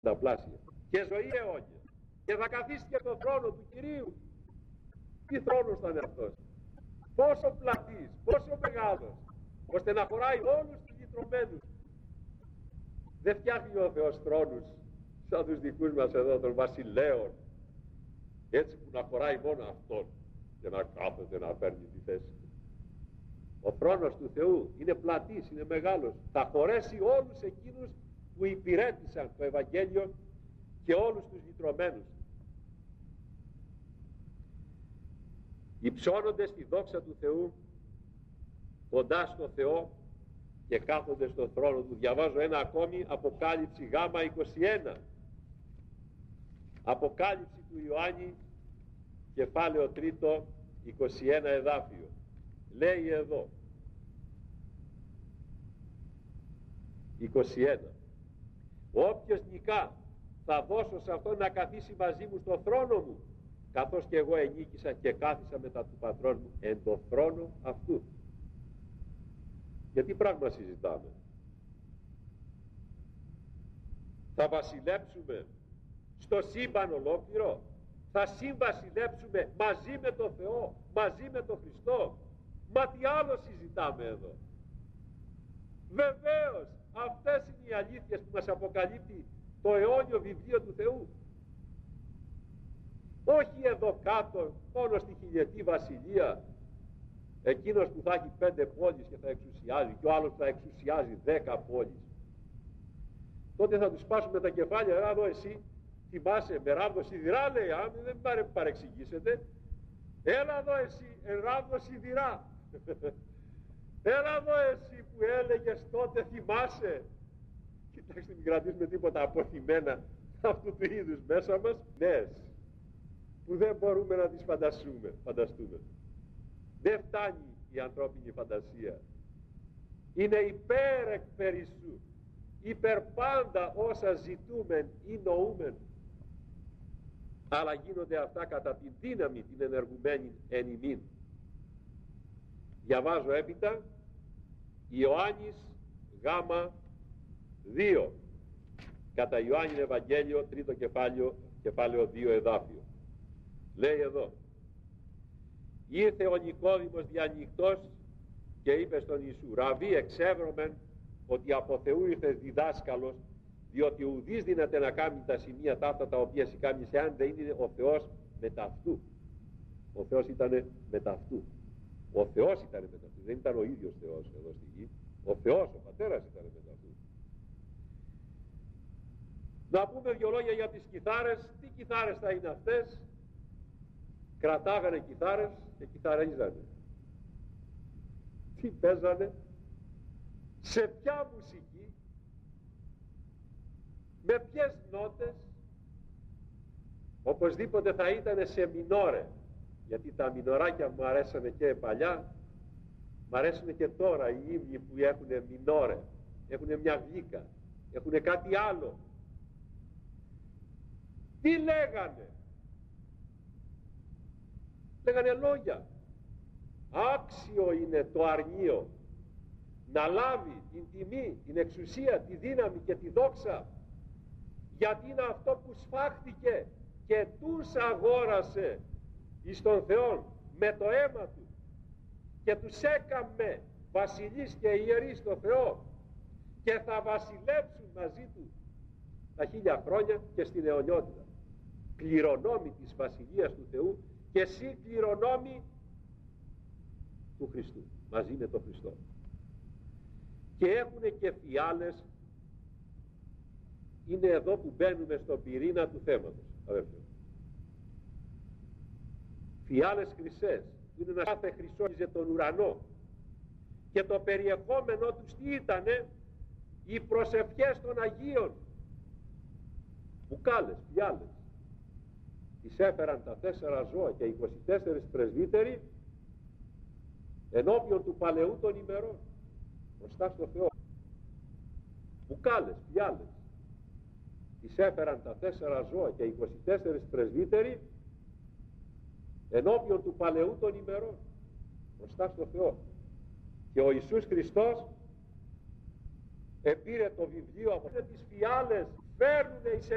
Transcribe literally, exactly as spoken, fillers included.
τα πλάσια και ζωή αιώνια και θα καθίσει και το θρόνο του Κυρίου. Τι θρόνος θα είναι αυτός, πόσο πλατής, πόσο μεγάλος, ώστε να χωράει όλους τους γητρωμένους. Δεν φτιάχνει ο Θεός θρόνους σαν τους δικούς μας εδώ των βασιλέων, έτσι που να χωράει μόνο αυτόν και να κάθεται να παίρνει τη θέση του. Ο θρόνος του Θεού είναι πλατής, είναι μεγάλος, θα χωρέσει όλους εκείνους που υπηρέτησαν το Ευαγγέλιο και όλους τους γητρωμένους. Υψώνονται στη δόξα του Θεού κοντά στο Θεό και κάθονται στο θρόνο του. Διαβάζω ένα ακόμη, Αποκάλυψη Γ είκοσι ένα, Αποκάλυψη του Ιωάννη, κεφάλαιο τρίτο, είκοσι ένα εδάφιο. Λέει εδώ είκοσι ένα, όποιος νικά θα δώσω σε αυτόν να καθίσει μαζί μου στο θρόνο μου, καθώς και εγώ ενίκησα και κάθισα μετά του πατρόν μου εν το θρόνο αυτού. Γιατί πράγμα συζητάμε? Θα βασιλέψουμε στο σύμπαν ολόκληρο, θα συμβασιλέψουμε μαζί με το Θεό, μαζί με τον Χριστό. Μα τι άλλο συζητάμε εδώ? Βεβαίως αυτές είναι οι αλήθειες που μας αποκαλύπτει το αιώνιο βιβλίο του Θεού. Όχι εδώ κάτω μόνο στη χιλιετή βασιλεία, εκείνος που θα έχει πέντε πόλεις και θα εξουσιάζει και ο άλλος θα εξουσιάζει δέκα πόλεις. Τότε θα τους σπάσουμε τα κεφάλια. Έλα εδώ εσύ, θυμάσαι, με ράβδο σιδηρά, λέει, αν δεν με παρεξηγήσετε. Έλα εδώ εσύ, ράβδο σιδηρά. Έλα εδώ εσύ που έλεγες τότε, θυμάσαι. Κοιτάξτε, μην κρατήσουμε τίποτα αποθυμένα αυτού του είδους μέσα μας. Ναι, που δεν μπορούμε να τις φανταστούμε, φανταστούμε. Δεν φτάνει η ανθρώπινη φαντασία. Είναι υπέρ εκ περισσού, υπέρ πάντα όσα ζητούμεν ή νοούμεν. Αλλά γίνονται αυτά κατά την δύναμη την ενεργουμένη εν ημίν. Διαβάζω έπειτα Ιωάννης Γ δύο, κατά Ιωάννη Ευαγγέλιο, τρίτο κεφάλαιο, κεφάλαιο δύο εδάφιο. Λέει εδώ, ήρθε ο Νικόδημος διανυκτός και είπε στον Ιησού, Ραβί, εξεύρωμεν ότι από Θεού ήρθες διδάσκαλος, διότι ουδής δύναται να κάνει τα σημεία ταύτα τα οποία εσύ κάνεις, εάν δεν είναι ο Θεός μεταυτού. Ο Θεός ήταν μεταυτού. Ο Θεός ήταν μεταυτού, δεν ήταν ο ίδιος Θεός εδώ στη γη. Ο Θεός, ο Πατέρας ήταν μεταυτού. Να πούμε δυο λόγια για τις κιθάρες. Τι κιθάρες θα είναι αυτές? Κρατάγανε κιθάρες και κιθαρίζανε. Τι παίζανε? Σε ποια μουσική? Με ποιες νότες? Οπωσδήποτε θα ήταν σε μινόρε, γιατί τα μινοράκια μου αρέσανε και παλιά, μου αρέσουν και τώρα οι ύμνοι που έχουν μινόρε, έχουν μια γλύκα, έχουν κάτι άλλο. Τι λέγανε? Λέγανε λόγια. Άξιο είναι το αρνείο να λάβει την τιμή, την εξουσία, τη δύναμη και τη δόξα, γιατί είναι αυτό που σφάχτηκε και τους αγόρασε εις τον Θεό με το αίμα του και τους έκαμε βασιλείς και ιερείς στο Θεό και θα βασιλέψουν μαζί του τα χίλια χρόνια και στην αιωνιότητα. Κληρονόμοι της βασιλείας του Θεού και συγκληρονόμοι του Χριστού, μαζί με τον Χριστό. Και έχουν και φιάλες. Είναι εδώ που μπαίνουμε στον πυρήνα του θέματος, αδέρφια. Φιάλες χρυσές, που είναι ένα κάθε χρυσόριζε τον ουρανό, και το περιεχόμενό τους τι ήτανε? Οι προσευχές των Αγίων. Μπουκάλες, φιάλες. Τις έφεραν τα τέσσερα ζώα και είκοσι τέσσερις πρεσβύτεροι ενώπιον του παλαιού των ημερών, μπροστά στο Θεό. Μπουκάλες, φιάλες. Τις έφεραν τα τέσσερα ζώα και είκοσι τέσσερις πρεσβύτεροι ενώπιον του παλαιού των ημερών, μπροστά στο Θεό. Και ο Ιησούς Χριστός επήρε το βιβλίο από τις φιάλες, φέρνουνε εις